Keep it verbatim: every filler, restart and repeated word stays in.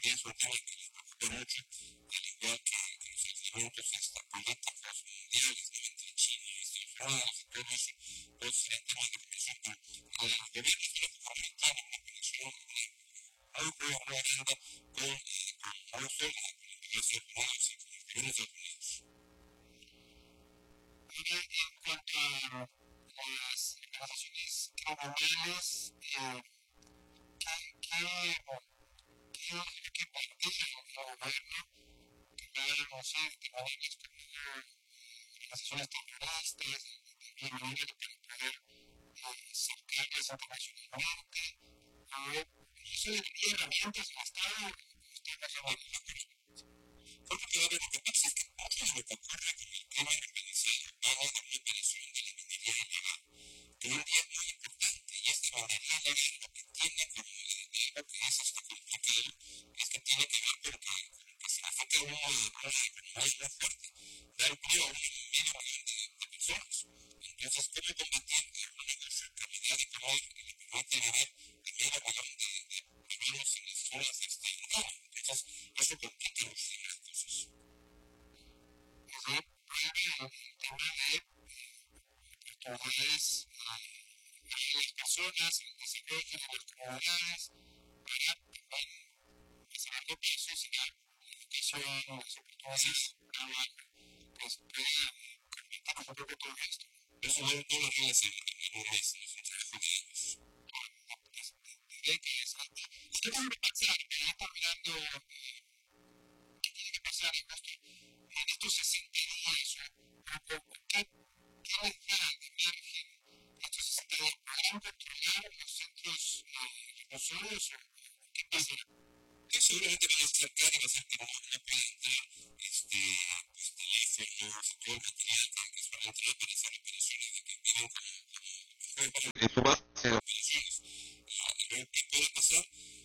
seguridad es un tema que les preocupa mucho, al igual que, que los alineamientos hasta políticos mundiales, ¿no? Entre China y Estados Unidos y todo eso, todos serían temas de conexión, pero el gobierno español tiene una conexión muy, muy, muy grande con, eh, con no solo con los Estados Unidos, sino con los gobiernos de Estados Unidos. Y en cuanto a las organizaciones criminales, eh, ¿qué, qué, qué, qué parte del gobierno que va a denunciar de maneras como organizaciones terroristas, de manera de poder eh, cercarlas internacionalmente? Eh, ¿Eso debería herramientas al Estado? ¿Usted va a Porque ahora lo que pasa es que mucho de lo que ocurre con el crimen organizado viene de una operación de la minería ilegal, que hoy en día es muy importante, y esta minería ilegal lo que tiene como lo que es esto complicado es que tiene que ver con que, que significa una, una economía muy fuerte, da empleo a un medio millón de, de personas. Entonces, ¿cómo combatir un negocio de calidad de comer que le permite vivir a medio millón de, de peruanos en las zonas este, urbanas? Entonces, eso complica muchísimas cosas. prohíbe el tema de oportunidades a las personas, el desarrollo de las comunidades, para también hacer algo que eso será la educación, las oportunidades de trabajo, pues pueda conectar un poco todo esto. Eso no, no lo tienes en, en un mes, es un trabajo de años. Tendría que ser. ¿Y qué tiene que pasar? Ya está mirando qué tiene que pasar en estos, en estos sesenta días, o, o qué, qué necesidades emergen en estos sesenta días. ¿Podrán controlar los centros eh, reclusorios o qué pasará? Que seguramente van a acercar y va a ser que no, no puede entrar este, pues, teléfonos y todo el material que, que suele entrar para hacer operaciones de que viven como, como eso va a ser operaciones. Y, y lo que puede pasar